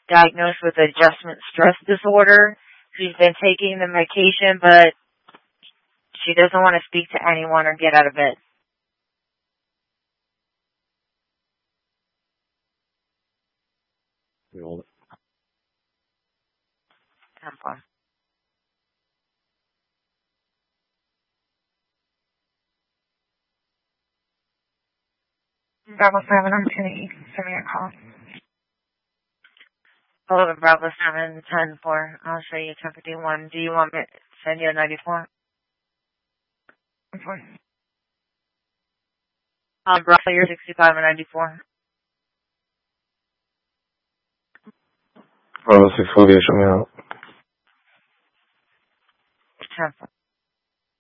diagnosed with adjustment stress disorder. She's been taking the medication, but she doesn't want to speak to anyone or get out of bed. Hold it. Temple. Bravo 7, I'm going to send me a call. Hello, Bravo 7, 10-4. I'll show you 1051. Do you want me to send you a 94? Bravo, you're 65 and 94. Bravo 648, show me out. 10-4.